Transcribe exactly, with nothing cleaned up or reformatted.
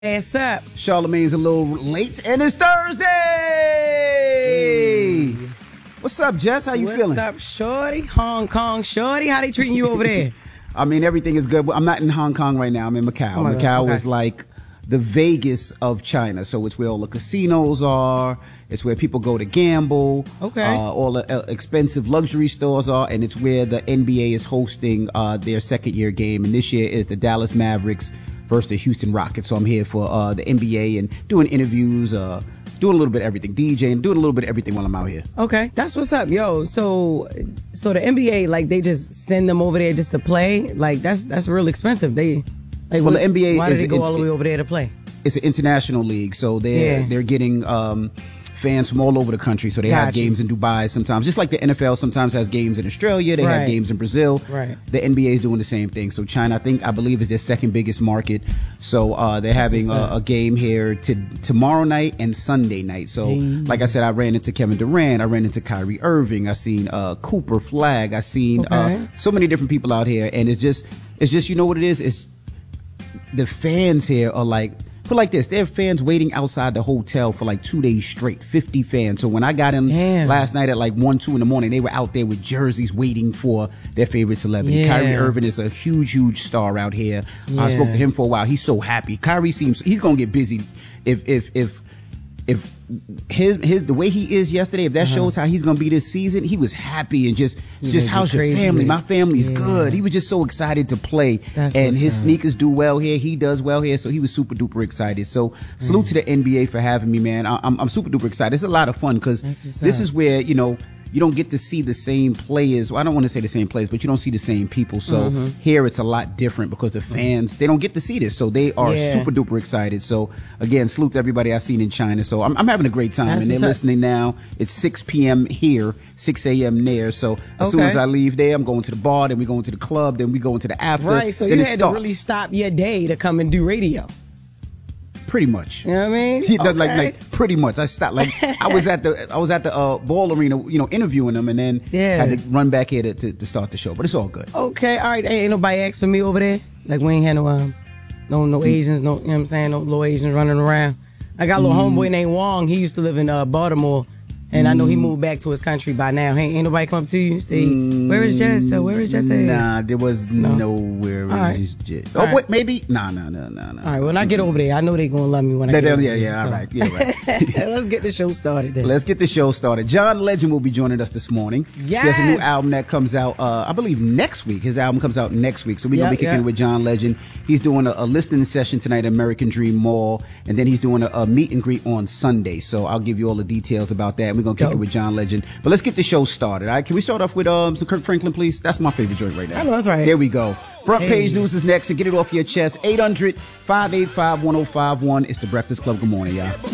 What's up? Charlamagne's a little late, and it's Thursday. Mm. What's up, Jess? How you What's feeling? What's up, shorty? Hong Kong, shorty? How they treating you over there? I mean, everything is good. I'm not in Hong Kong right now. I'm in Macau. Oh Macau okay. is like the Vegas of China. So it's where all the casinos are. It's where people go to gamble. Okay. Uh, all the uh, expensive luxury stores are. And it's where the N B A is hosting uh, their second year game. And this year is the Dallas Mavericks versus the Houston Rockets. So I'm here for uh, the N B A and doing interviews, uh, doing a little bit of everything, DJing, doing a little bit of everything while I'm out here. Okay, that's what's up, yo. So, so the N B A, like, they just send them over there just to play. Like, that's that's real expensive. They, like, well, what, the N B A why is do they go it, all the way over there to play? It's an international league, so they're Yeah. they're getting um, fans from all over the country. So they Got have you. games in Dubai sometimes, just like the N F L sometimes has games in Australia. They Right. have games in Brazil. Right. The N B A is doing the same thing. So China, I think, I believe, is their second biggest market. So uh, they're having what's a, up. a game here to, tomorrow night and Sunday night. So, Hey. like I said, I ran into Kevin Durant. I ran into Kyrie Irving. I seen uh, Cooper Flag. I seen Okay. uh, so many different people out here, and it's just, it's just, you know what it is? It's the fans here are like. Put like this, there are fans waiting outside the hotel for like two days straight, fifty fans. So when I got in Damn. last night at like one, two in the morning, they were out there with jerseys waiting for their favorite celebrity. Yeah. Kyrie Irving is a huge, huge star out here. Yeah. I spoke to him for a while. He's so happy. Kyrie seems, he's going to get busy if, if, if, if his, his, the way he is yesterday, if that Uh-huh. shows how he's going to be this season, he was happy and just, He's just, gonna how's be your crazy family? with it. My family's Yeah. good. He was just so excited to play. That's and what's his up. sneakers do well here. He does well here. So he was super duper excited. So salute to the N B A for having me, man. I, I'm, I'm super duper excited. It's a lot of fun because That's what's this up. is where, you know, you don't get to see the same players. Well, I don't want to say the same players, but you don't see the same people. So Mm-hmm. here it's a lot different because the fans, they don't get to see this. So they are Yeah. super duper excited. So again, salute to everybody I've seen in China. So I'm, I'm having a great time. That's and they're what's up. listening now. It's six p.m. here, six a.m. there. So as soon Okay. as I leave there, I'm going to the bar, then we going to the club, then we going to the after. Right, so then you it had starts. to really stop your day to come and do radio. Pretty much. You know what I mean? He does, like, Okay. like pretty much. I stopped. Like I was at the I was at the uh, ball arena, you know, interviewing them, and then Yeah. had to run back here to, to, to start the show. But it's all good. Okay, all right. Ain't nobody asked for me over there. Like, we ain't had no um, no no Asians, no, you know what I'm saying, no little Asians running around. I got a little Mm. homeboy named Wong. He used to live in uh, Baltimore, and I know he moved back to his country by now. Hey, ain't nobody come up to you and say, where is Jess? Uh, where is Jess at? Nah, there was No. nowhere. All right. Just, just, All oh, right. wait, maybe. Nah, nah, nah, nah, nah. All right, when I get over there, I know they gonna love me when I They- get they- over yeah, there. yeah, all so. right, yeah, right. Let's get the show started then. Let's get the show started. John Legend will be joining us this morning. He has a new Yes. album that comes out, uh, I believe, next week. His album comes out next week. So we're going Yep, to be kicking yep. it with John Legend. He's doing a, a listening session tonight at American Dream Mall. And then he's doing a, a meet and greet on Sunday. So I'll give you all the details about that. We're going to kick Dope. it with John Legend. But let's get the show started. All right? Can we start off with um, some Kirk Franklin, please? That's my favorite joint right now. I know, that's right. Here we go. Front Hey. page news is next. And get it off your chest. eight hundred, five eight five, one oh five one. It's the Breakfast Club. Good morning, y'all.